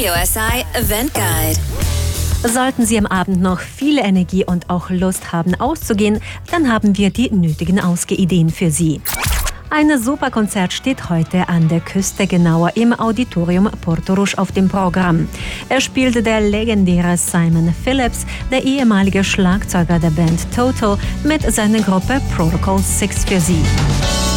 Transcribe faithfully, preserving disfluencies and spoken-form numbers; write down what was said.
Radio S I Event Guide. Sollten Sie am Abend noch viel Energie und auch Lust haben auszugehen, dann haben wir die nötigen Ausgehideen für Sie. Ein Superkonzert steht heute an der Küste, genauer im Auditorium Porto Rouge auf dem Programm. Er spielte der legendäre Simon Phillips, der ehemalige Schlagzeuger der Band Toto, mit seiner Gruppe Protocol six für Sie.